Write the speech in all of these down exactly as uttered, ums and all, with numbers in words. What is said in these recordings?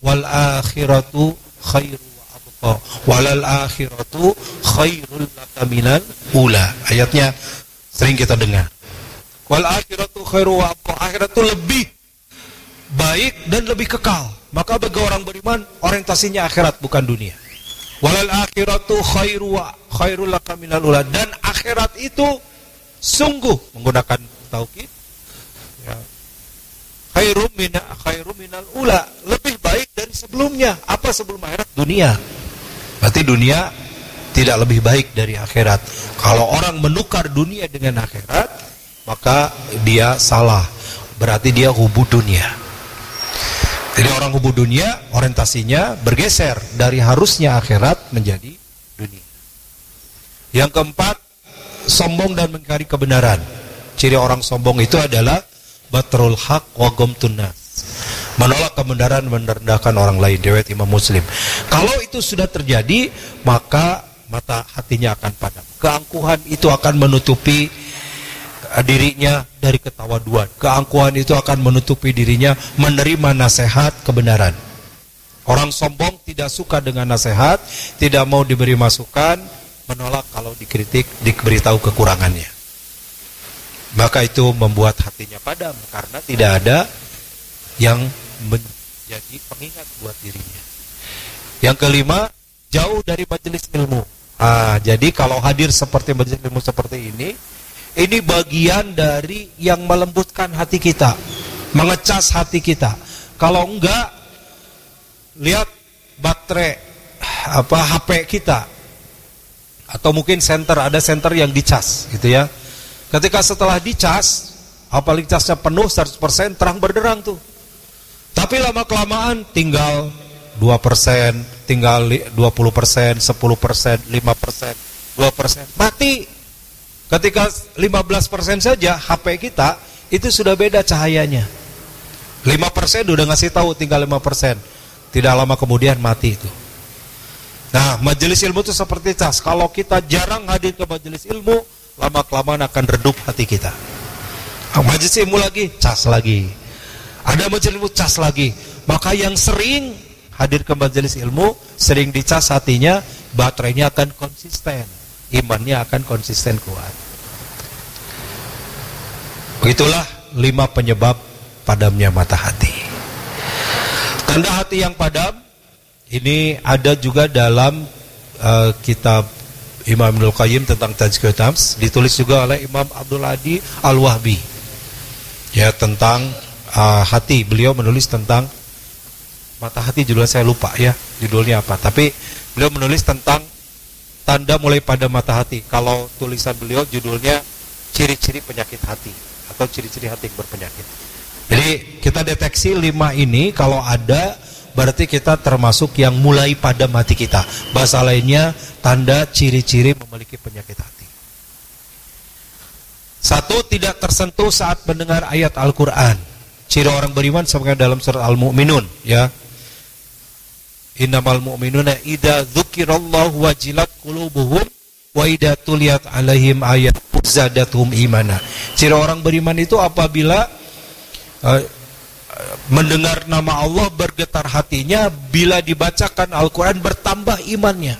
wal akhiratu khairu wa abqa walal akhiratu khairul laka minal ula. Ayatnya sering kita dengar. Wal akhiratu khairu wa abqa, akhirat itu lebih baik dan lebih kekal. Maka bagi orang beriman orientasinya akhirat bukan dunia. Walal akhiratu khairu wa khairul laka minal ula, dan akhirat itu sungguh menggunakan taukid ya, khairu min khairu minal ula, lebih baik dari sebelumnya. Apa sebelum akhirat? Dunia. Berarti dunia tidak lebih baik dari akhirat. Kalau orang menukar dunia dengan akhirat, maka dia salah. Berarti dia hubu dunia. Jadi orang hubu dunia orientasinya bergeser dari harusnya akhirat menjadi dunia. Yang keempat, sombong dan mengingkari kebenaran. Ciri orang sombong itu adalah batrul haq wa ghamtun nas, menolak kebenaran, merendahkan orang lain. Riwayat Imam Muslim. Kalau itu sudah terjadi, maka mata hatinya akan padam. Keangkuhan itu akan menutupi dirinya dari ketawaduan. Keangkuhan itu akan menutupi dirinya menerima nasihat kebenaran. Orang sombong tidak suka dengan nasihat, tidak mau diberi masukan, menolak kalau dikritik, diberitahu kekurangannya. Maka itu membuat hatinya padam karena tidak ada yang menjadi pengingat buat dirinya. Yang kelima, jauh dari majelis ilmu. Ah, jadi kalau hadir seperti majelis ilmu seperti ini, ini bagian dari yang melembutkan hati kita, mengecas hati kita. Kalau enggak, lihat baterai apa H P kita, atau mungkin senter, ada senter yang dicas gitu ya. Ketika setelah dicas, apalagi casnya penuh seratus persen, terang berderang tuh. Tapi lama kelamaan tinggal dua persen, tinggal dua puluh persen, sepuluh persen, lima persen, dua persen, mati. Ketika lima belas persen saja H P kita itu sudah beda cahayanya. lima persen udah ngasih tahu tinggal lima persen. Tidak lama kemudian mati itu. Nah, majelis ilmu itu seperti cas. Kalau kita jarang hadir ke majelis ilmu, lama kelamaan akan redup hati kita. Majelis ilmu lagi, cas lagi. Ada majelis ilmu, cas lagi. Maka yang sering hadir ke majelis ilmu, sering dicas hatinya, baterainya akan konsisten. Imannya akan konsisten kuat. Begitulah lima penyebab padamnya mata hati. Tanda hati yang padam ini ada juga dalam uh, kitab Imam Ibnul Qayyim tentang Tazkiyatun Nafs, ditulis juga oleh Imam Abdul Hadi Al-Wahbi. Ya, tentang uh, hati. Beliau menulis tentang mata hati, judulnya saya lupa ya, judulnya apa. Tapi beliau menulis tentang tanda mulai pada mata hati. Kalau tulisan beliau judulnya ciri-ciri penyakit hati atau ciri-ciri hati yang berpenyakit. Jadi kita deteksi lima ini, kalau ada berarti kita termasuk yang mulai pada hati kita. Bahasa lainnya tanda ciri-ciri memiliki penyakit hati. Satu, tidak tersentuh saat mendengar ayat Al-Quran. Ciri orang beriman seperti dalam surat Al-Mu'minun ya. Innamal mu'minuna idza dzukirallahu wajilat qulubuhum wa idza tuliyat alaihim ayatuhu zadatuhum imana. Ciri orang beriman itu apabila uh, mendengar nama Allah bergetar hatinya, bila dibacakan Al-Quran bertambah imannya.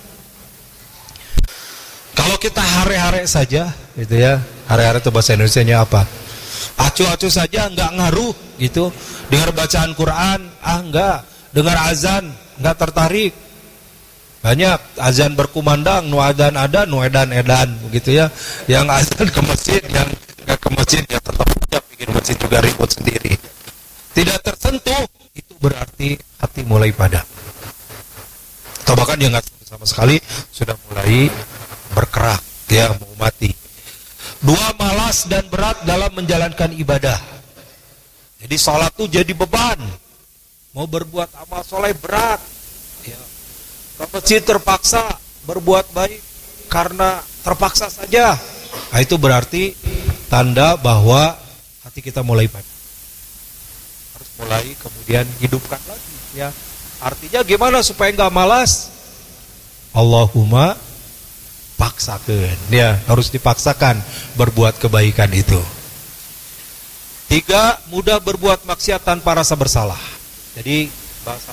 Kalau kita hare-hare saja gitu ya, hare-hare itu bahasa Indonesianya apa? Acu-acu saja enggak ngaruh gitu. Dengar bacaan Quran, ah enggak. Dengar azan enggak tertarik. Banyak azan berkumandang, nu adan ada, nu edan edan begitu ya. Yang azan ke masjid, yang enggak ke masjid ya tetap aja bikin masjid juga ribut sendiri. Tidak tersentuh, itu berarti hati mulai padam. Atau bahkan dia enggak sama sekali sudah mulai berkerak, dia mau mati. Dua, malas dan berat dalam menjalankan ibadah. Jadi sholat itu jadi beban. Mau berbuat amal soleh berat. Ya. Ke masjid terpaksa berbuat baik karena terpaksa saja. Nah, itu berarti tanda bahwa hati kita mulai padam. Harus mulai kemudian hidupkan lagi. Ya. Artinya gimana supaya nggak malas? Allahumma paksakan, ya harus dipaksakan berbuat kebaikan itu. Tiga, mudah berbuat maksiat tanpa rasa bersalah. Jadi bahasa